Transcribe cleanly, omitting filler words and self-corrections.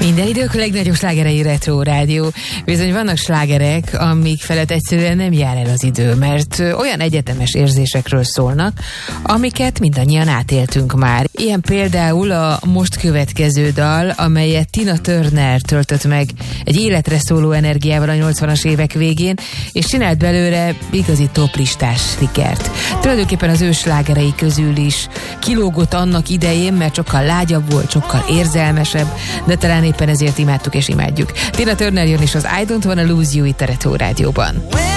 Minden idők legnagyobb slágerei Retro Rádió. Bizony vannak slágerek, amik felett egyszerűen nem jár el az idő, mert olyan egyetemes érzésekről szólnak, amiket mindannyian átéltünk már. Ilyen például a most következő dal, amelyet Tina Turner töltött meg egy életre szóló energiával a 80-as évek végén, és csinált belőle igazi toplistás sikert. Tulajdonképpen az ő slágerei közül is kilógott annak idején, mert sokkal lágyabb volt, sokkal érzelmesebb, de talán éppen ezért imádtuk és imádjuk. Tina Turner jön, és az I Don't Wanna Lose You itt a Retro Rádióban.